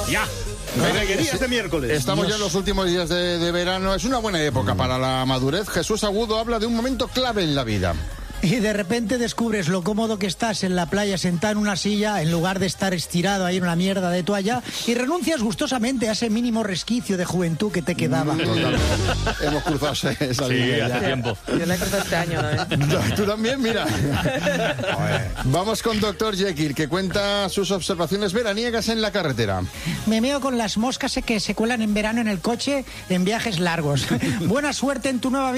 Ya. Veguerías de miércoles. Estamos ya en los últimos días de verano. Es una buena época para la madurez. Jesús Agudo habla de un momento clave en la vida. Y de repente descubres lo cómodo que estás en la playa sentado en una silla en lugar de estar estirado ahí en una mierda de toalla y renuncias gustosamente a ese mínimo resquicio de juventud que te quedaba. Hemos cruzado esa línea. Sí, hace tiempo. Yo la he cruzado este año, ¿no? Tú también, mira. Vamos con Dr. Jekyll, que cuenta sus observaciones veraniegas en la carretera. Me meo con las moscas que se cuelan en verano en el coche en viajes largos. Buena suerte en tu nueva vida.